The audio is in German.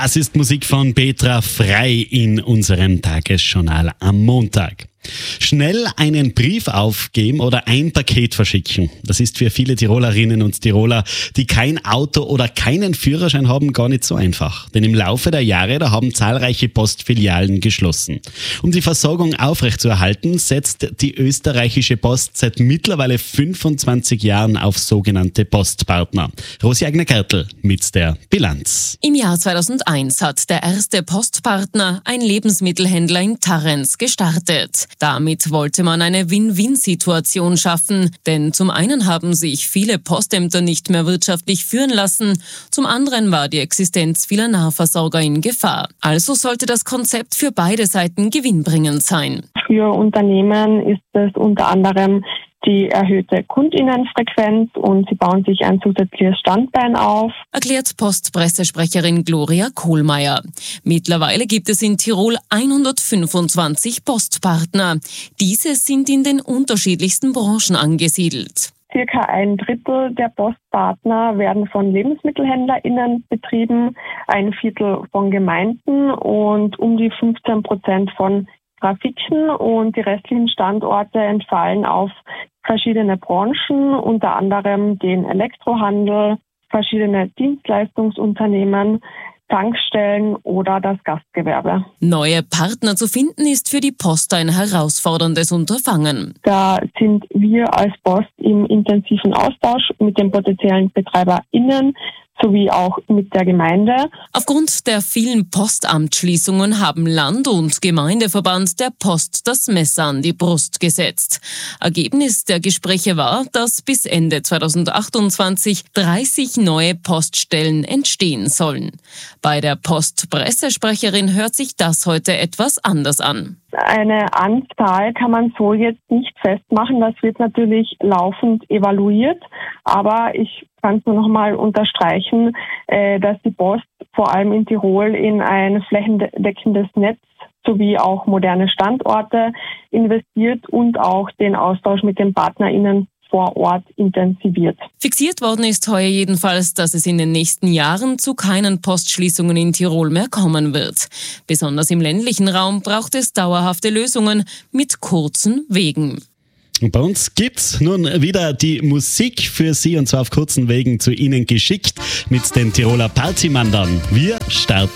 Das ist Musik von Petra Frey in unserem Tagesjournal am Montag. Schnell einen Brief aufgeben oder ein Paket verschicken. Das ist für viele Tirolerinnen und Tiroler, die kein Auto oder keinen Führerschein haben, gar nicht so einfach. Denn im Laufe der Jahre, da haben zahlreiche Postfilialen geschlossen. Um die Versorgung aufrechtzuerhalten, setzt die österreichische Post seit mittlerweile 25 Jahren auf sogenannte Postpartner. Rosi Agner-Gertl mit der Bilanz. Im Jahr 2001 hat der erste Postpartner, ein Lebensmittelhändler in Tarrenz, gestartet. Damit wollte man eine Win-Win-Situation schaffen, denn zum einen haben sich viele Postämter nicht mehr wirtschaftlich führen lassen, zum anderen war die Existenz vieler Nahversorger in Gefahr. Also sollte das Konzept für beide Seiten gewinnbringend sein. Für Unternehmen ist es unter anderem die erhöhte Kundinnenfrequenz und sie bauen sich ein zusätzliches Standbein auf, erklärt Postpressesprecherin Gloria Kohlmeier. Mittlerweile gibt es in Tirol 125 Postpartner. Diese sind in den unterschiedlichsten Branchen angesiedelt. Circa 1/3 der Postpartner werden von LebensmittelhändlerInnen betrieben, 1/4 von Gemeinden und um die 15% von Grafiken, und die restlichen Standorte entfallen auf verschiedene Branchen, unter anderem den Elektrohandel, verschiedene Dienstleistungsunternehmen, Tankstellen oder das Gastgewerbe. Neue Partner zu finden ist für die Post ein herausforderndes Unterfangen. Da sind wir als Post im intensiven Austausch mit den potenziellen BetreiberInnen sowie auch mit der Gemeinde. Aufgrund der vielen Postamtschließungen haben Land- und Gemeindeverband der Post das Messer an die Brust gesetzt. Ergebnis der Gespräche war, dass bis Ende 2028 30 neue Poststellen entstehen sollen. Bei der Postpressesprecherin hört sich das heute etwas anders an. Eine Anzahl kann man so jetzt nicht festmachen. Das wird natürlich laufend evaluiert. Aber ich kann es nur noch mal unterstreichen, dass die Post vor allem in Tirol in ein flächendeckendes Netz sowie auch moderne Standorte investiert und auch den Austausch mit den PartnerInnen vor Ort intensiviert. Fixiert worden ist heuer jedenfalls, dass es in den nächsten Jahren zu keinen Postschließungen in Tirol mehr kommen wird. Besonders im ländlichen Raum braucht es dauerhafte Lösungen mit kurzen Wegen. Und bei uns gibt's nun wieder die Musik für Sie, und zwar auf kurzen Wegen zu Ihnen geschickt mit den Tiroler Partymandern. Wir starten